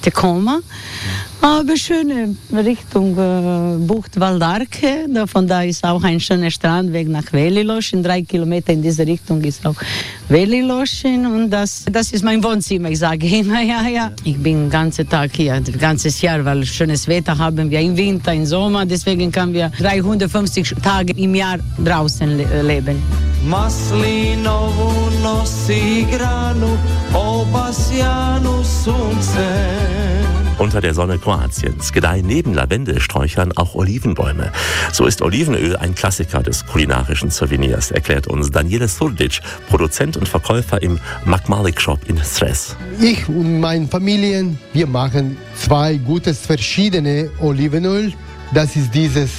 Tacoma. Aber schöne Richtung Bucht Valdarke. Von da ist auch ein schöner Strandweg nach Velilošin. 3 Kilometer in diese Richtung ist auch Velilošin. Und das ist mein Wohnzimmer, ich sage immer. Ja. Ich bin den ganzen Tag hier, das ganze Jahr, weil schönes Wetter haben wir im Winter, im Sommer. Deswegen können wir 350 Tage im Jahr draußen leben. Maslinovu nosi granu, obasjanu sunce. Unter der Sonne Kroatiens gedeihen neben Lavendelsträuchern auch Olivenbäume. So ist Olivenöl ein Klassiker des kulinarischen Souvenirs, erklärt uns Daniele Surdic, Produzent und Verkäufer im Makmalik Shop in Zres. Ich und meine Familie, wir machen 2 gutes verschiedene Olivenöl. Das ist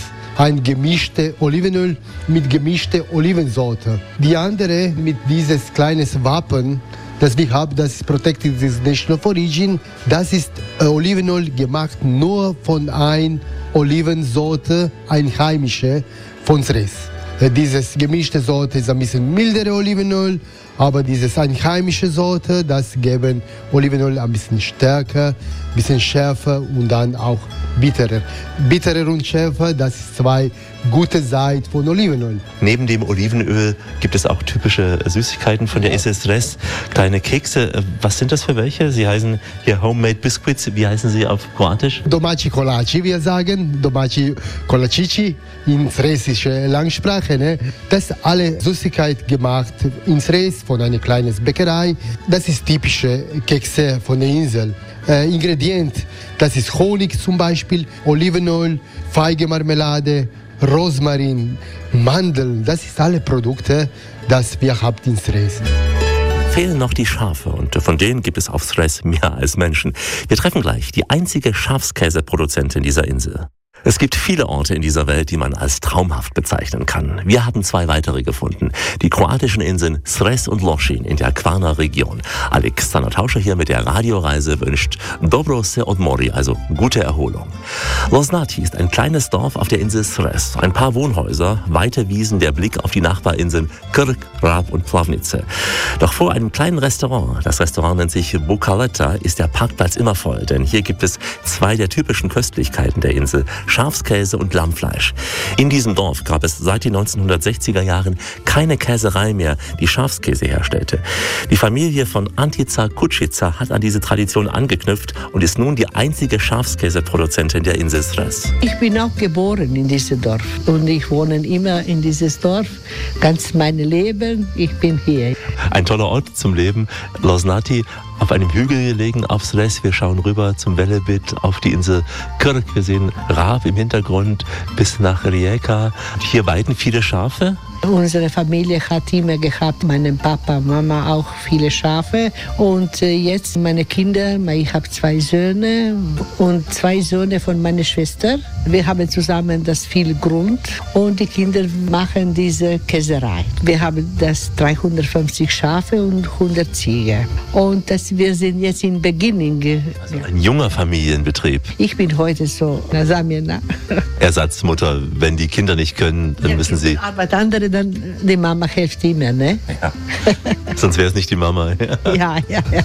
ein gemischtes Olivenöl mit gemischter Olivensorte. Die andere mit dieses kleines Wappen, das wir haben, das ist Protected Destination of Origin. Das ist Olivenöl gemacht nur von einer Olivensorte, einheimische von Zres. Dieses gemischte Sorte ist ein bisschen mildere Olivenöl, aber dieses einheimische Sorte, das geben Olivenöl ein bisschen stärker, ein bisschen schärfer und dann auch bitterer. Bitterer und schärfer, das ist 2 gute Seiten von Olivenöl. Neben dem Olivenöl gibt es auch typische Süßigkeiten von der Insel Zres. Kleine Kekse. Was sind das für welche? Sie heißen hier Homemade Biscuits. Wie heißen sie auf Kroatisch? Domaći kolači, wir sagen. Domaći kolačići in zresische Langsprache. Ne? Das ist alle Süßigkeit gemacht in Zres von einer kleinen Bäckerei. Das ist typische Kekse von der Insel. Ingredient, das ist Honig zum Beispiel, Olivenöl, Feigenmarmelade, Rosmarin, Mandeln. Das sind alle Produkte, die wir haben in Zres. Fehlen noch die Schafe und von denen gibt es auf Zres mehr als Menschen. Wir treffen gleich die einzige Schafskäseproduzentin dieser Insel. Es gibt viele Orte in dieser Welt, die man als traumhaft bezeichnen kann. Wir haben 2 weitere gefunden. Die kroatischen Inseln Zres und Lošinj in der Kvarner-Region. Alexander Tauscher hier mit der Radioreise wünscht Dobro se odmori, also gute Erholung. Loznáti ist ein kleines Dorf auf der Insel Zres. Ein paar Wohnhäuser, weite Wiesen, der Blick auf die Nachbarinseln Krk, Rab und Plavnice. Doch vor einem kleinen Restaurant, das Restaurant nennt sich Bukaleta, ist der Parkplatz immer voll. Denn hier gibt es 2 der typischen Köstlichkeiten der Insel: Schafskäse und Lammfleisch. In diesem Dorf gab es seit den 1960er Jahren keine Käserei mehr, die Schafskäse herstellte. Die Familie von Antica Kučica hat an diese Tradition angeknüpft und ist nun die einzige Schafskäseproduzentin der Insel Zres. Ich bin auch geboren in diesem Dorf und ich wohne immer in dieses Dorf. Ganz mein Leben, ich bin hier. Ein toller Ort zum Leben. Loznáti, auf einem Hügel gelegen auf Zres. Wir schauen rüber zum Velebit auf die Insel Krk. Wir sehen Rab im Hintergrund bis nach Rijeka. Hier weiden viele Schafe. Unsere Familie hat immer gehabt, mein Papa, Mama auch viele Schafe. Und jetzt meine Kinder, ich habe 2 Söhne und 2 Söhne von meiner Schwester. Wir haben zusammen das viel Grund und die Kinder machen diese Käserei. Wir haben das 350 Schafe und 100 Ziege. Und wir sind jetzt im Beginning. Also ein junger Familienbetrieb. Ich bin heute so, Samina. Ersatzmutter, wenn die Kinder nicht können, dann müssen sie... Arbeit andere, dann die Mama hilft immer, ne? Ja. Sonst wäre es nicht die Mama. Ja.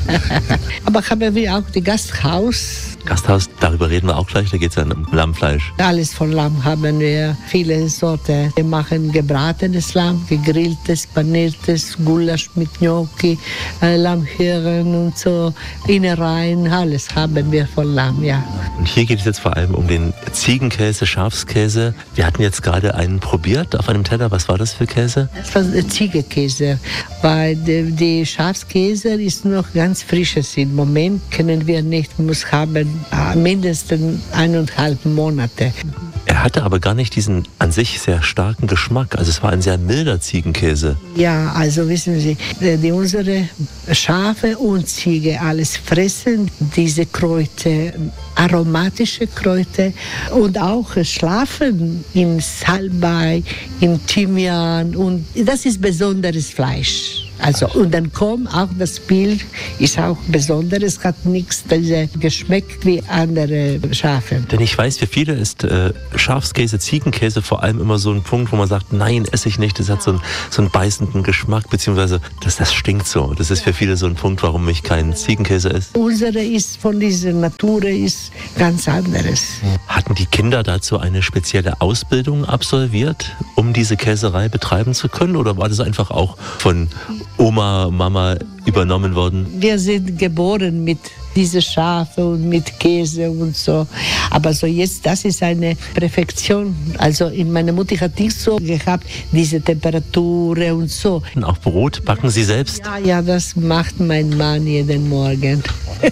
Aber haben wir auch das Gasthaus. Gasthaus, darüber reden wir auch gleich, da geht es ja um Lammfleisch. Alles von Lamm haben wir, viele Sorten. Wir machen gebratenes Lamm, gegrilltes, paniertes, Gulasch mit Gnocchi, Lammhirn und so, Innereien, alles haben wir von Lamm, ja. Und hier geht es jetzt vor allem um den Ziegenkäse, Schafskäse. Wir hatten jetzt gerade einen probiert auf einem Teller. Was war das für Käse? Das war der Ziegenkäse, weil die Schafskäse ist noch ganz frisches. Im Moment können wir nicht, muss haben mindestens 1,5 Monate. Er hatte aber gar nicht diesen an sich sehr starken Geschmack. Also es war ein sehr milder Ziegenkäse. Ja, also wissen Sie, unsere Schafe und Ziege alles fressen, diese Kräuter, aromatische Kräuter und auch schlafen in Salbei, in Thymian und das ist besonderes Fleisch. Also, und dann kommt auch das Bild, ist auch besonderes, hat nichts geschmeckt wie andere Schafe. Denn ich weiß, für viele ist Schafskäse, Ziegenkäse vor allem immer so ein Punkt, wo man sagt, nein, esse ich nicht, das hat so einen beißenden Geschmack, beziehungsweise das stinkt so. Das ist für viele so ein Punkt, warum ich keinen Ziegenkäse esse. Unsere ist von dieser Natur ist ganz anderes. Hatten die Kinder dazu eine spezielle Ausbildung absolviert, um diese Käserei betreiben zu können? Oder war das einfach auch von Oma, Mama übernommen worden? Wir sind geboren mit diese Schafe und mit Käse und so. Aber so jetzt, das ist eine Perfektion. Also in meiner Mutter hat nicht so gehabt, diese Temperatur und so. Und auch Brot backen Sie selbst? Ja, das macht mein Mann jeden Morgen.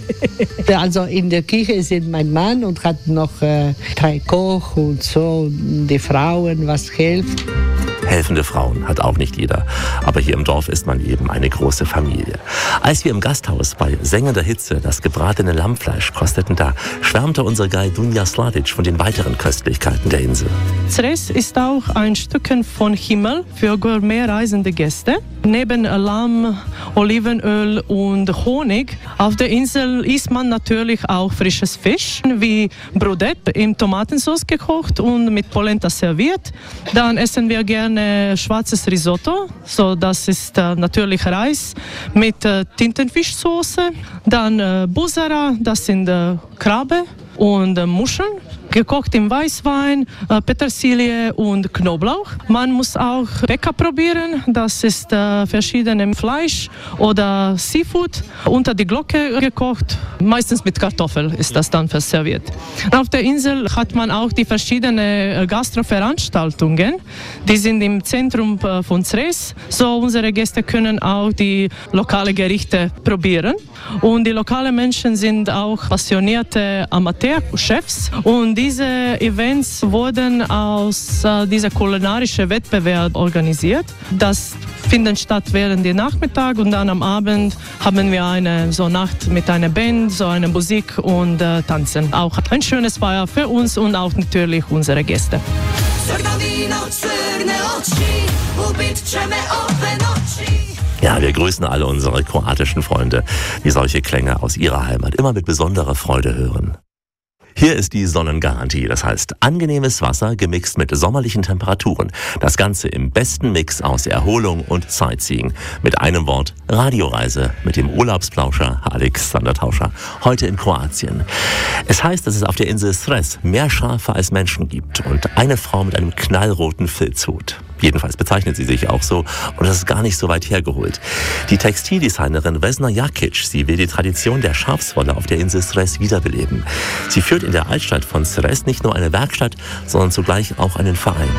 Also in der Küche sind mein Mann und hat noch 3 Koch und so, und die Frauen, was hilft. Helfende Frauen hat auch nicht jeder. Aber hier im Dorf ist man eben eine große Familie. Als wir im Gasthaus bei sengender Hitze das gebratene Lammfleisch kosteten, da schwärmte unser Guide Dunja Sladic von den weiteren Köstlichkeiten der Insel. Zres ist auch ein Stückchen von Himmel für gourmet-reisende Gäste. Neben Lamm, Olivenöl und Honig auf der Insel isst man natürlich auch frisches Fisch, wie Brodette in Tomatensauce gekocht und mit Polenta serviert. Dann essen wir gerne schwarzes Risotto, so das ist natürlich Reis mit Tintenfischsoße. Dann Busara, das sind Krabbe und Muscheln, gekocht im Weißwein, Petersilie und Knoblauch. Man muss auch Beka probieren, das ist verschiedene Fleisch oder Seafood unter die Glocke gekocht. Meistens mit Kartoffel ist das dann serviert. Auf der Insel hat man auch die verschiedenen Gastroveranstaltungen. Die sind im Zentrum von Zres. So unsere Gäste können auch die lokalen Gerichte probieren. Und die lokalen Menschen sind auch passionierte Amateurchefs. Und diese Events wurden aus dieser kulinarischen Wettbewerb organisiert. Das findet statt während der Nachmittag und dann am Abend haben wir eine so Nacht mit einer Band, so eine Musik und Tanzen. Auch ein schönes Feier für uns und auch natürlich unsere Gäste. Ja, wir grüßen alle unsere kroatischen Freunde, die solche Klänge aus ihrer Heimat immer mit besonderer Freude hören. Hier ist die Sonnengarantie, das heißt angenehmes Wasser gemixt mit sommerlichen Temperaturen. Das Ganze im besten Mix aus Erholung und Sightseeing. Mit einem Wort Radioreise mit dem Urlaubsplauscher Alexander Tauscher. Heute in Kroatien. Es heißt, dass es auf der Insel Zres mehr Schafe als Menschen gibt und eine Frau mit einem knallroten Filzhut. Jedenfalls bezeichnet sie sich auch so und das ist gar nicht so weit hergeholt. Die Textildesignerin Vesna Jakic, sie will die Tradition der Schafswolle auf der Insel Zres wiederbeleben. Sie führt in der Altstadt von Zres nicht nur eine Werkstatt, sondern zugleich auch einen Verein.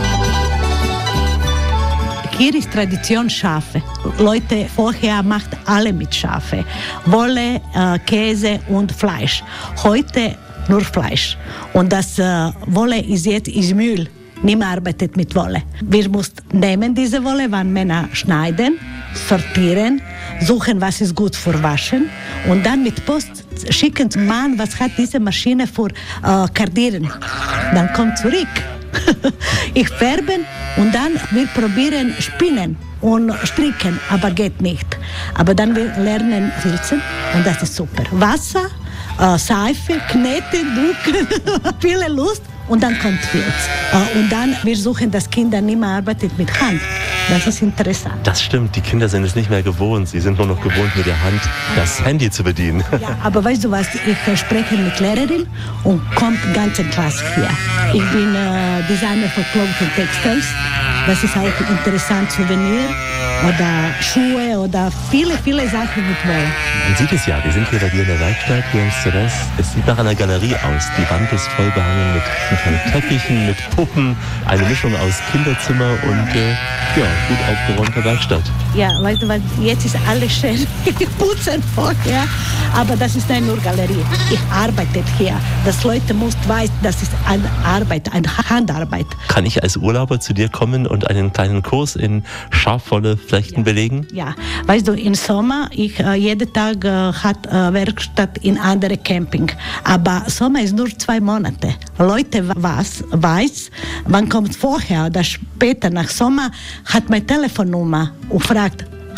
Hier ist Tradition Schafe. Leute vorher macht alle mit Schafe. Wolle, Käse und Fleisch. Heute nur Fleisch. Und das Wolle ist jetzt Müll. Niemand arbeitet mit Wolle. Wir müssen nehmen diese Wolle, wenn Männer schneiden, sortieren, suchen, was ist gut für Waschen und dann mit Post schicken zum Mann, was hat diese Maschine für Kardieren. Dann kommt zurück. Ich färben und dann wir probieren spinnen und stricken, aber geht nicht. Aber dann wir lernen filzen und das ist super. Wasser, Seife, kneten, drücken, viele Lust. Und dann kommt Filz. Und dann, wir suchen, dass Kinder nicht mehr arbeiten mit Hand. Das ist interessant. Das stimmt, die Kinder sind es nicht mehr gewohnt. Sie sind nur noch gewohnt, mit der Hand das Handy zu bedienen. Ja, aber weißt du was, ich spreche mit Lehrerin und kommt ganze Klasse hier. Ich bin Designer für Clothing und Textiles. Das ist auch interessant, Souvenir oder Schuhe oder viele Sachen mit Wolle. Man sieht es ja, wir sind hier bei dir in der Werkstatt, hier in Zres. Es sieht nach einer Galerie aus. Die Wand ist voll behangen mit Teppichen, mit Puppen, eine Mischung aus Kinderzimmer und gut aufgeräumter Werkstatt. Ja, weißt du, weil jetzt ist alles schön. Ich putze vorher, aber das ist nicht nur Galerie. Ich arbeite hier. Das Leute müssen wissen, das ist eine Arbeit, eine Handarbeit. Kann ich als Urlauber zu dir kommen und einen kleinen Kurs in Schafwolle flechten belegen? Ja, weißt du, im Sommer, jeden Tag hat Werkstatt in andere Camping. Aber Sommer ist nur 2 Monate. Leute weiß, wann kommt vorher oder später nach Sommer, hat meine Telefonnummer und fragt,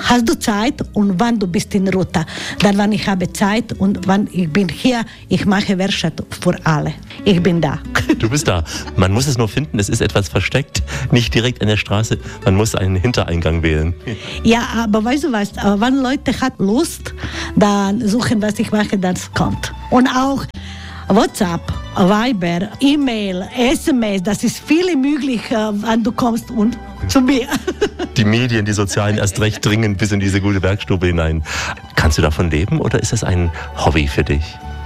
hast du Zeit und wann du bist in Ruta. Dann, wann ich habe Zeit und wann ich bin hier, ich mache Werkstatt für alle. Ich bin da. Du bist da. Man muss es nur finden, es ist etwas versteckt, nicht direkt an der Straße. Man muss einen Hintereingang wählen. Ja, aber weißt du was, wenn Leute hat Lust, dann suchen, was ich mache, das kommt. Und auch WhatsApp, Viber, E-Mail, SMS, das ist viel möglich, wenn du kommst und zu mir. Die Medien, die Sozialen erst recht dringen bis in diese gute Werkstube hinein. Kannst du davon leben oder ist das ein Hobby für dich?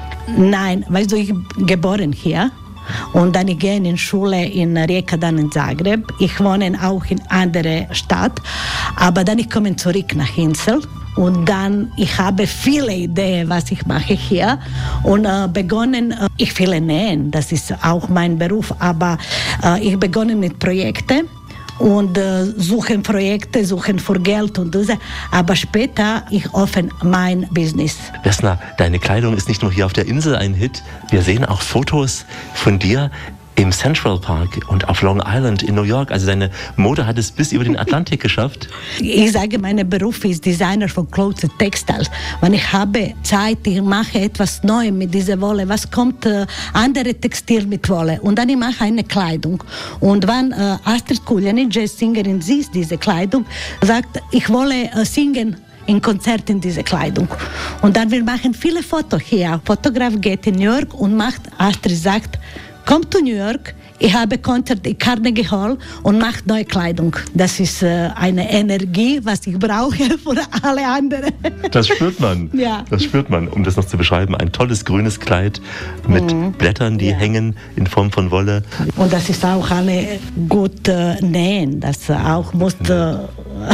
Nein, weißt du, ich bin geboren hier. Und dann ich gehe in Schule in Rijeka, dann in Zagreb. Ich wohne auch in einer Stadt. Aber dann ich komme zurück nach Insel. Und dann, ich habe viele Ideen, was ich mache hier. Und begonnen, ich will nähen, das ist auch mein Beruf. Aber ich begonnen mit Projekten. Und suchen Projekte, suchen für Geld und so. Aber später, ich öffne mein Business. Vesna, deine Kleidung ist nicht nur hier auf der Insel ein Hit. Wir sehen auch Fotos von dir im Central Park und auf Long Island in New York. Also deine Mode hat es bis über den Atlantik geschafft. Ich sage, mein Beruf ist Designer von Clothes und Textiles. Wenn ich habe Zeit, ich mache etwas Neues mit dieser Wolle. Was kommt andere Textil mit Wolle? Und dann ich mache eine Kleidung. Und wenn Astrid Kuljanic, Jazzsängerin, sieht diese Kleidung, sagt, ich wolle singen in Konzert in diese Kleidung. Und dann wir machen viele Fotos hier. Fotograf geht in New York und macht, Astrid sagt, kommt zu New York, ich habe Konzert in Carnegie Hall und macht neue Kleidung. Das ist eine Energie, was ich brauche für alle anderen. Das spürt man. Ja. Das spürt man. Um das noch zu beschreiben, ein tolles grünes Kleid mit Blättern, die hängen in Form von Wolle. Und das ist auch alle gut nähen. Das auch musste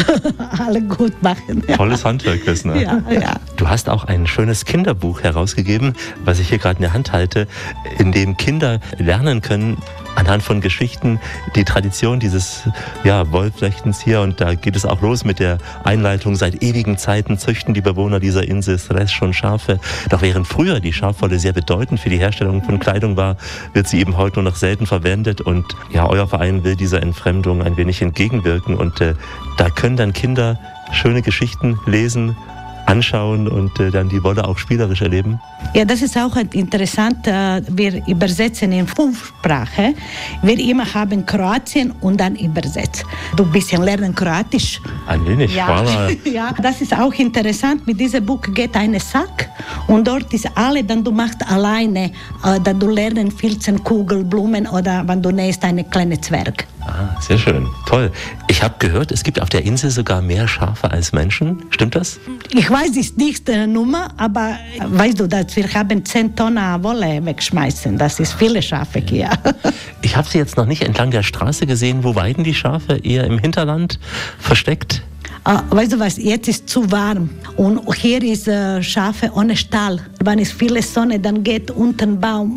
alle gut machen. Ja. Tolles Handwerk, Vesna. Ja, ja. Du hast auch ein schönes Kinderbuch herausgegeben, was ich hier gerade in der Hand halte, in dem Kinder lernen können, anhand von Geschichten, die Tradition dieses Wollflechtens hier. Und da geht es auch los mit der Einleitung. Seit ewigen Zeiten züchten die Bewohner dieser Insel Sres schon Schafe. Doch während früher die Schafwolle sehr bedeutend für die Herstellung von Kleidung war, wird sie eben heute nur noch selten verwendet. Und ja, euer Verein will dieser Entfremdung ein wenig entgegenwirken. Und da können dann Kinder schöne Geschichten lesen, anschauen und dann die Wolle auch spielerisch erleben? Ja, das ist auch interessant. Wir übersetzen in 5 Sprachen. Wir immer haben Kroatien und dann übersetzt. Du ein bisschen lernen Kroatisch. Ein wenig, ja. Ja, das ist auch interessant. Mit diesem Buch geht ein Sack und dort ist alle, dann du machst alleine, dann du lernst Filzen, Kugel, Blumen oder wenn du nähst eine kleine Zwerg. Ah, sehr schön. Toll. Ich habe gehört, es gibt auf der Insel sogar mehr Schafe als Menschen. Stimmt das? Ich weiß es nicht Nummer, aber weißt du, dass wir haben 10 Tonnen Wolle wegschmeißen. Das ist viele Schafe hier. Ich habe sie jetzt noch nicht entlang der Straße gesehen. Wo weiden die Schafe? Eher im Hinterland versteckt? Weißt du was, jetzt ist zu warm und hier ist Schafe ohne Stall. Wenn es viele Sonne, dann geht unter den Baum.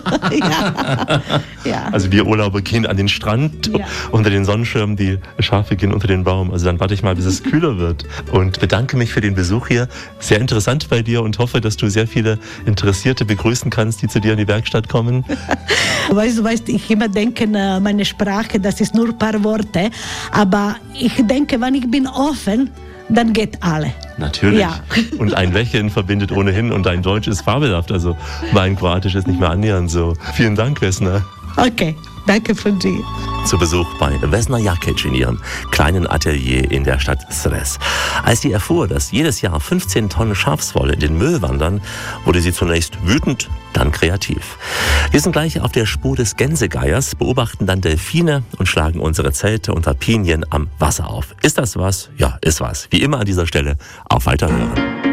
Ja. Also wir Urlauber gehen an den Strand, unter den Sonnenschirm, die Schafe gehen unter den Baum. Also dann warte ich mal, bis es kühler wird. Und bedanke mich für den Besuch hier. Sehr interessant bei dir und hoffe, dass du sehr viele Interessierte begrüßen kannst, die zu dir in die Werkstatt kommen. Weißt du, ich immer denke, meine Sprache, das ist nur ein paar Worte. Aber ich denke, wenn ich bin offen, dann geht alle. Natürlich. Ja. Und ein Lächeln verbindet ohnehin und dein Deutsch ist fabelhaft. Also mein Kroatisch ist nicht mehr annähernd so. Vielen Dank, Vesna. Okay, danke für dir. Zu Besuch bei Vesna Jakic in ihrem kleinen Atelier in der Stadt Sres. Als sie erfuhr, dass jedes Jahr 15 Tonnen Schafswolle in den Müll wandern, wurde sie zunächst wütend, dann kreativ. Wir sind gleich auf der Spur des Gänsegeiers, beobachten dann Delfine und schlagen unsere Zelte unter Pinien am Wasser auf. Ist das was? Ja, ist was. Wie immer an dieser Stelle auf Weiterhören.